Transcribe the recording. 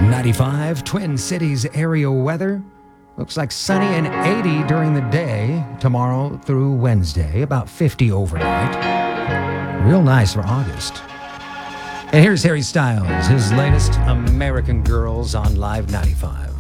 95 Twin Cities area weather. Looks like sunny and 80 during the day tomorrow through Wednesday, about 50 overnight. Real nice for August. And here's Harry Styles, his latest American Girls on Live 95.